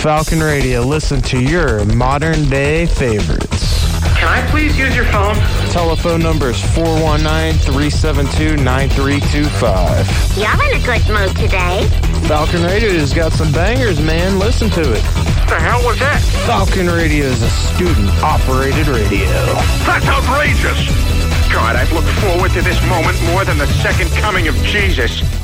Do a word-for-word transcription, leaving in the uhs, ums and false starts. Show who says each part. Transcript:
Speaker 1: Falcon Radio. Listen to your modern-day favorites.
Speaker 2: Can I please use your phone?
Speaker 1: Telephone number is four one nine, three seven two, nine three two five.
Speaker 3: You're in a good mood today.
Speaker 1: Falcon Radio has got some bangers, man. Listen to it.
Speaker 2: What the hell was that?
Speaker 1: Falcon Radio is a student-operated radio.
Speaker 2: That's outrageous! God, I've looked forward to this moment more than the second coming of Jesus.